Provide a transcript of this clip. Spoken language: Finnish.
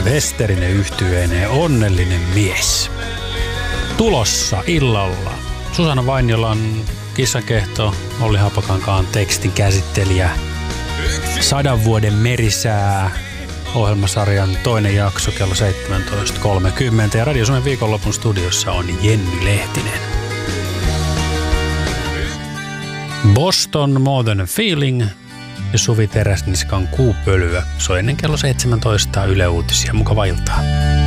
Westerinen yhtyeineen Onnellinen mies. Tulossa illalla Susanna Vainiolan Kissankehto, Olli Haapakankaan tekstin käsittelijä, 100 vuoden merisää ohjelmasarjan toinen jakso kello 17.30 ja Radio Suomen viikonlopun studiossa on Jenny Lehtinen. Boston More Than a Feeling ja Suvi Teräsniskan Kuupölyä. Se on ennen kello 17 Yle Uutisia. Mukavaa iltaa.